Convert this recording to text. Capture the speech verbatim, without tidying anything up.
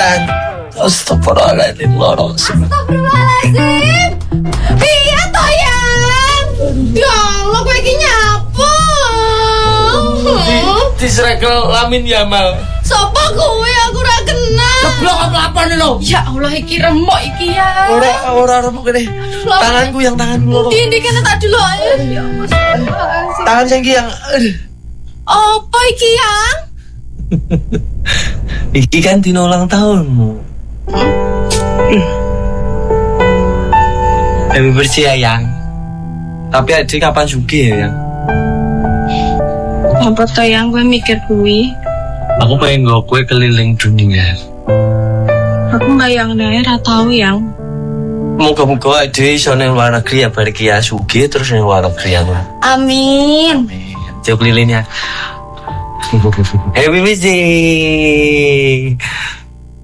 Yang astagfirullahaladzim loro. Astagfirullahaladzim. Piye to yang? Ya Allah kowe iki nyapu. Di disrekel Lamin Yamal. Sopo kowe aku ora kenal. Ceblok apa lho? Ya Allah iki remuk iki ya. Ora ora remuk kene. Tanganku yang tanganku loro. Di ndi kene tak delok ya. Ya Allah. Tangan sing yang apa iki yang? Iki kan dino ulang tahunmu. Happy birthday ya yang. Tapi adik kapan sugih ya yang? Apa to yang gue mikir kuwi? Aku pengen nggo kue keliling dunia. Aku bayang daerah tahu yang. Moga-moga adik iso ning luar negeri ya balik ya sugih terus ning luar negeri ya. Amin. Amin. Jauh kelilingnya. Happy birthday.